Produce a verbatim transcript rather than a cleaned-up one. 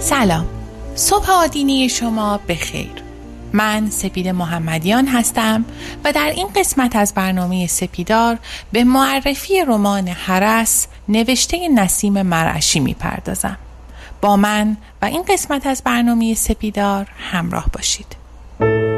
سلام، صبح آدینه شما بخیر. من سپید محمدیان هستم و در این قسمت از برنامه سپیدار به معرفی رمان هرس نوشته نسیم مرعشی میپردازم. با من و این قسمت از برنامه سپیدار همراه باشید.